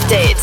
Update.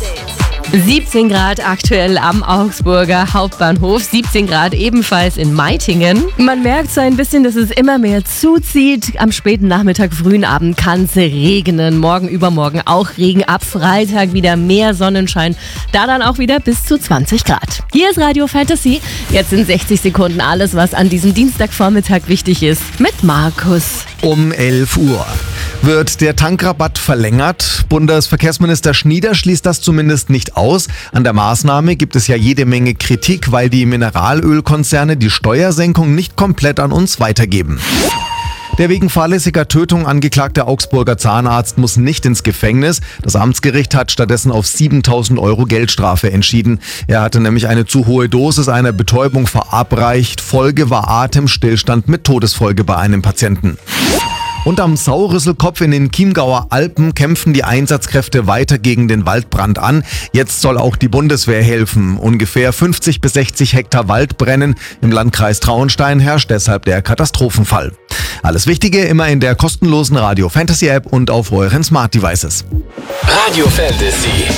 17 Grad aktuell am Augsburger Hauptbahnhof, 17 Grad ebenfalls in Meitingen. Man merkt so ein bisschen, dass es immer mehr zuzieht. Am späten Nachmittag, frühen Abend kann es regnen. Morgen, übermorgen auch Regen. Ab Freitag wieder mehr Sonnenschein. Da dann auch wieder bis zu 20 Grad. Hier ist Radio Fantasy. Jetzt in 60 Sekunden alles, was an diesem Dienstagvormittag wichtig ist. Mit Markus. Um 11 Uhr wird der Tankrabatt verlängert. Bundesverkehrsminister Schnieder schließt das zumindest nicht aus. An der Maßnahme gibt es ja jede Menge Kritik, weil die Mineralölkonzerne die Steuersenkung nicht komplett an uns weitergeben. Der wegen fahrlässiger Tötung angeklagte Augsburger Zahnarzt muss nicht ins Gefängnis. Das Amtsgericht hat stattdessen auf 7.000 € Geldstrafe entschieden. Er hatte nämlich eine zu hohe Dosis einer Betäubung verabreicht. Folge war Atemstillstand mit Todesfolge bei einem Patienten. Und am Saurüsselkopf in den Chiemgauer Alpen kämpfen die Einsatzkräfte weiter gegen den Waldbrand an. Jetzt soll auch die Bundeswehr helfen. Ungefähr 50 bis 60 Hektar Wald brennen. Im Landkreis Traunstein herrscht deshalb der Katastrophenfall. Alles Wichtige immer in der kostenlosen Radio Fantasy App und auf euren Smart Devices. Radio Fantasy.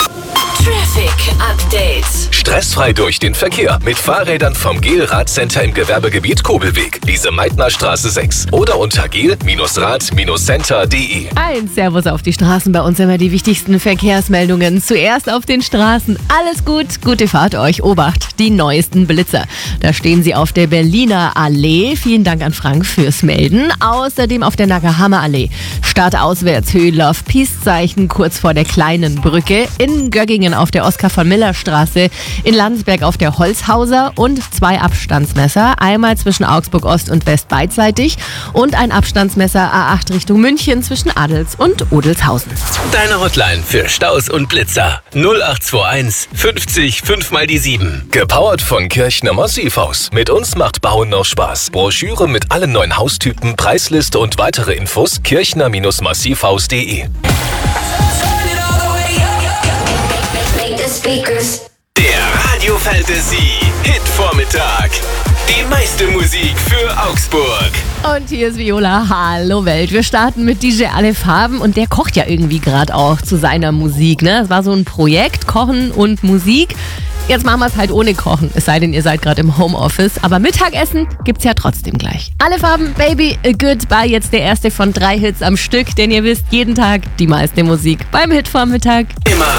Traffic Update. Stressfrei durch den Verkehr mit Fahrrädern vom GEL-Radcenter im Gewerbegebiet Kobelweg, Lise Meitner Straße 6 oder unter gel-rad-center.de. Ein Servus auf die Straßen, bei uns immer die wichtigsten Verkehrsmeldungen. Zuerst auf den Straßen. Alles gut, gute Fahrt euch. Obacht, die neuesten Blitzer. Da stehen sie auf der Berliner Allee. Vielen Dank an Frank fürs Melden. Außerdem auf der Nagahammer Allee. Startauswärts Höhenlauf, Peace-Zeichen kurz vor der kleinen Brücke. In Göggingen auf der Oskar-von-Miller-Straße. In Landsberg auf der Holzhauser und 2 Abstandsmesser. Einmal zwischen Augsburg Ost und West beidseitig und ein Abstandsmesser A8 Richtung München zwischen Adels und Odelshausen. Deine Hotline für Staus und Blitzer 0821 50 5 mal die 7. Gepowert von Kirchner Massivhaus. Mit uns macht Bauen noch Spaß. Broschüre mit allen neuen Haustypen, Preisliste und weitere Infos kirchner-massivhaus.de. Der Radio Fantasy Hit Vormittag. Die meiste Musik für Augsburg. Und hier ist Viola. Hallo Welt. Wir starten mit DJ Alle Farben und der kocht ja irgendwie gerade auch zu seiner Musik. Ne? Es war so ein Projekt, Kochen und Musik. Jetzt machen wir es halt ohne Kochen, es sei denn, ihr seid gerade im Homeoffice. Aber Mittagessen gibt's ja trotzdem gleich. Alle Farben, Baby, Goodbye, jetzt der erste von 3 Hits am Stück. Denn ihr wisst, jeden Tag die meiste Musik beim Hitvormittag. Immer